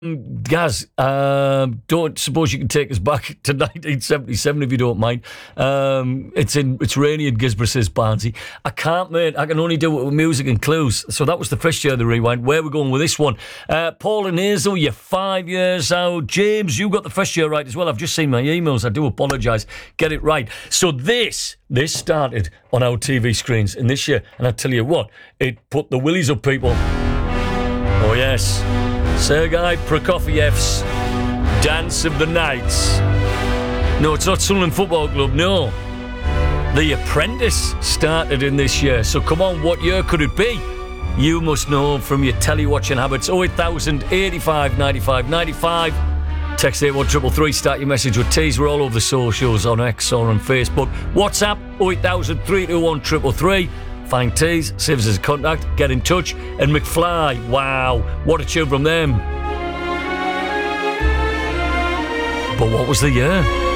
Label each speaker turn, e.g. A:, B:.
A: Gaz, don't suppose you can take us back to 1977 if you don't mind. It's rainy in Gisborough, says Barnsey. I can't, mate. I can only do it with music and clues. So that was the first year of the rewind. Where are we going with this one? Paul and Hazel, you're 5 years out. James, you got the first year right as well. I've just seen my emails. I do apologise. Get it right. So this started on our TV screens in this year, and I tell you what, it put the willies up, people. Oh yes. Sergei Prokofiev's Dance of the Nights. No, it's not Sunderland Football Club, no. The Apprentice started in this year. So come on, what year could it be? You must know from your telly-watching habits. 08000 85 95 95. Text 81333, start your message with T's. We're all over the socials, on X or on Facebook. WhatsApp 08000 321 333. Find T's, save us as a contact, get in touch. And McFly, wow, what a tune from them. But what was the year?